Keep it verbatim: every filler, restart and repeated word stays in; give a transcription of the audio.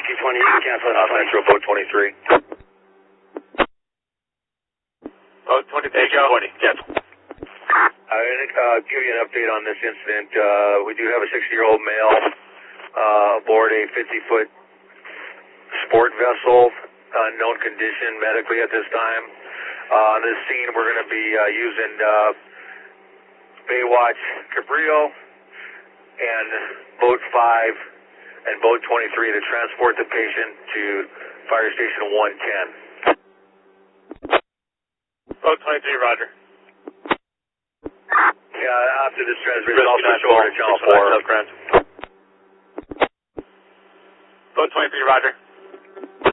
T twenty, you can cancel Uh, Metro boat twenty-three. Boat twenty-three, go. twenty, cancel. I'm going to uh, give you an update on this incident. Uh, we do have a sixty-year-old male uh, aboard a fifty-foot sport vessel, unknown condition medically at this time. Uh, on this scene, we're going to be uh, using uh, Baywatch Cabrillo and Boat five and Boat twenty-three to transport the patient to Fire Station one ten. Boat twenty-three, roger. Yeah, after this transfer, it's also shoulder to channel four. Boat twenty-three, roger.